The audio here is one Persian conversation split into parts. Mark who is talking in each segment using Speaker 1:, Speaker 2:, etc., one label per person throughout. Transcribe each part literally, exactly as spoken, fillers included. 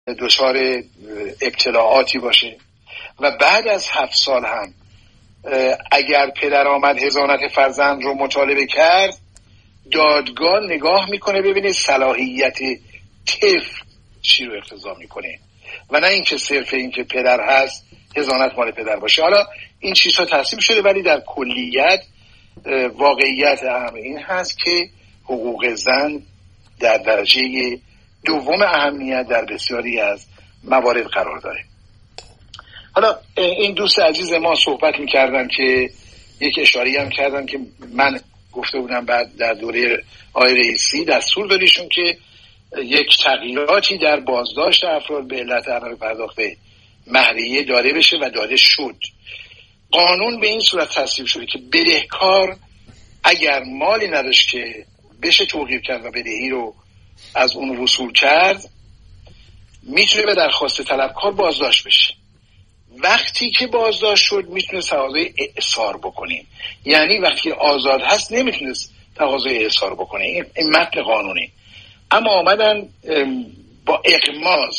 Speaker 1: دچار ابتلاعاتی باشه و بعد از هفت سال هم اگر پدر آمد حضانت فرزند رو مطالبه کرد، دادگاه نگاه میکنه ببینه صلاحیت طفل چی رو اقتضا میکنه و نه اینکه صرف اینکه پدر هست حضانت مال پدر باشه. حالا این چیزها تصویب شده، ولی در کلیت واقعیت اهم این هست که حقوق زن در درجه دوم اهمیت در بسیاری از موارد قرار داره. حالا این دوست عزیز ما صحبت میکردن که یک اشاری هم کردن که من گفته بودم بعد در دوره آقای رئیسی دستور داریشون که یک تغییراتی در بازداشت افراد به علت عدم پرداخت مهریه داده بشه و داده شد. قانون به این صورت تصویب شده که بدهکار اگر مالی نداشت که بشه توقیف کرد و بدهی رو از اون وصول کرد، میتونه به درخواست طلبکار بازداشت بشه. وقتی که بازداشت شد میتونه تقاضای اعصار بکنه، یعنی وقتی آزاد هست نمیتونه تقاضای اعصار بکنه. این متن قانونی. اما آمدن با اغماض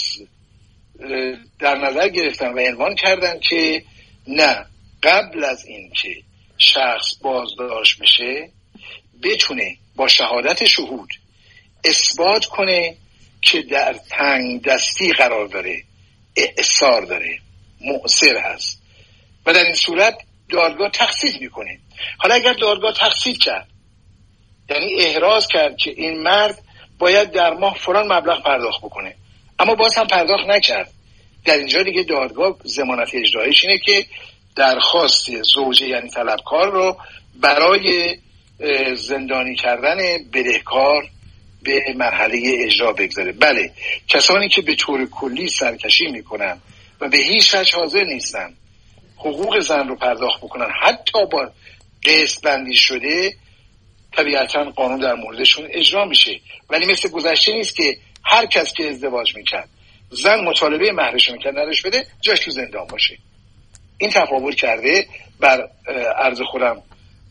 Speaker 1: در نظر گرفتن و عنوان کردن که نه، قبل از این که شخص بازداشت بشه بتونه با شهادت شهود اثبات کنه که در تنگ دستی قرار داره، اعصار داره، مؤثر هست و در این صورت دادگاه تقصیر میکنه. حالا اگر دادگاه تقصیر کرد، یعنی احراز کرد که این مرد باید در ماه فلان مبلغ پرداخت بکنه، اما باز هم پرداخت نکرد، در اینجا دیگه دادگاه ضمانت اجرایش اینه که درخواست زوجه یعنی طلبکار رو برای زندانی کردن بدهکار به مرحله اجرا بگذاره. بله، کسانی که به طور کلی سرکشی میکنن و به هیچ وجه حاضر نیستن حقوق زن رو پرداخت بکنن حتی با قسط بندی شده، طبیعتا قانون در موردشون اجرا میشه. ولی مثل گذشته نیست که هر کس که ازدواج میکرد زن مطالبه مهرش میکرد نداشت بده جاش تو زندان باشه. این تفاوت کرده. بر عرض خودم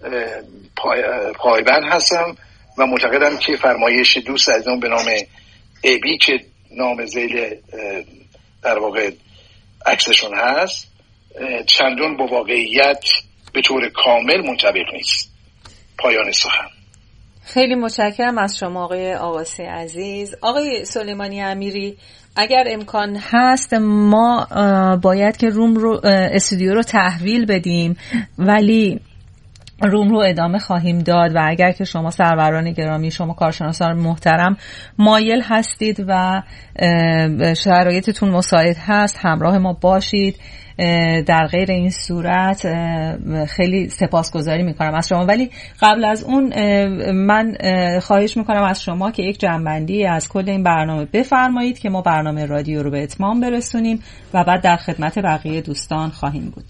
Speaker 1: پای پایبند هستم و معتقدم که فرمایش دوست عزیزم به نام ابی که نام ذیل در واقع عکسشون هست چندان با واقعیت به طور کامل منطبق نیست. پایان سخن.
Speaker 2: خیلی متشکرم از شما آقای آقاسی عزیز. آقای سلیمانی امیری، اگر امکان هست ما باید که روم رو استودیو رو تحویل بدیم، ولی روم رو ادامه خواهیم داد و اگر که شما سروران گرامی، شما کارشناسان محترم مایل هستید و شرایطتون مساعد هست همراه ما باشید، در غیر این صورت خیلی سپاسگزاری میکنم از شما. ولی قبل از اون من خواهش میکنم از شما که یک جمع‌بندی از کل این برنامه بفرمایید که ما برنامه رادیو رو به اتمام برسونیم و بعد در خدمت بقیه دوستان خواهیم بود.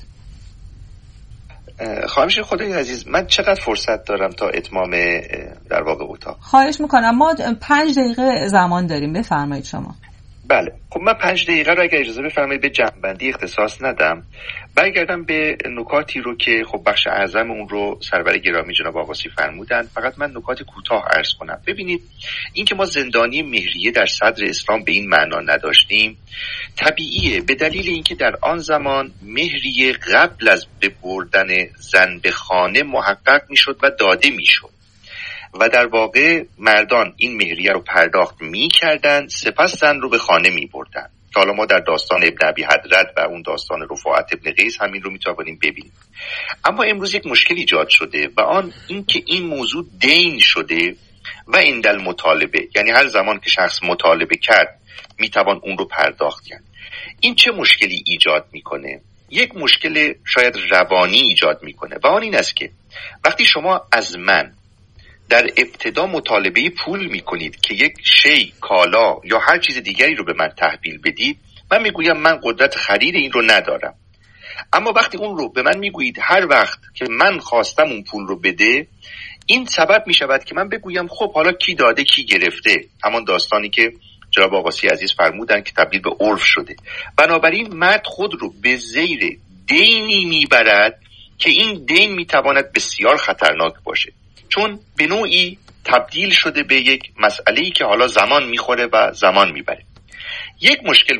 Speaker 3: خواهش خدای عزیز، من چقدر فرصت دارم تا اتمام در واقع اتاق؟
Speaker 2: خواهش میکنم، ما پنج دقیقه زمان داریم، بفرمایید شما.
Speaker 3: بله، خب من پنج دقیقه رو اگر اجازه بفرمایید به جمع‌بندی اختصاص ندم، برگردم به نکاتی رو که خب بخش اعظم اون رو سرور گرامی جناب آقاسی فرمودن. فقط من نکات کوتاه عرض کنم. ببینید، این که ما زندانی مهریه در صدر اسلام به این معنا نداشتیم طبیعیه، به دلیل اینکه در آن زمان مهریه قبل از ببردن زن به خانه محقق میشد و داده میشد و در واقع مردان این مهریه رو پرداخت می کردن، سپس زن رو به خانه می بردن. که حالا ما در داستان ابن ابی حضرت و اون داستان رفاعت ابن قیس همین رو می توانیم ببینیم. اما امروز یک مشکل ایجاد شده و آن این که این موضوع دین شده و این دل مطالبه، یعنی هر زمان که شخص مطالبه کرد می توان اون رو پرداخت کرد. این چه مشکلی ایجاد میکنه؟ یک مشکل شاید روانی ایجاد میکنه و آن این است که وقتی شما از من در ابتدا مطالبه پول میکنید که یک شی، کالا یا هر چیز دیگری رو به من تحویل بدید، من میگویم من قدرت خرید این رو ندارم. اما وقتی اون رو به من میگویید هر وقت که من خواستم اون پول رو بده، این سبب میشود که من بگویم خب حالا کی داده کی گرفته، همان داستانی که جناب آقاسی عزیز فرمودن که تبدیل به عرف شده. بنابراین مرد خود رو به زیر دینی میبرد که این دین میتواند بسیار خطرناک باشه، چون به نوعی تبدیل شده به یک مسئله‌ای که حالا زمان میخوره و زمان میبره. یک مشکل